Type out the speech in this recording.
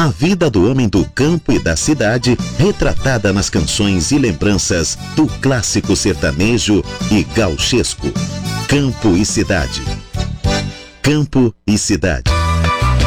A vida do homem do campo e da cidade, retratada nas canções e lembranças do clássico sertanejo e gauchesco. Campo e cidade. Campo e cidade.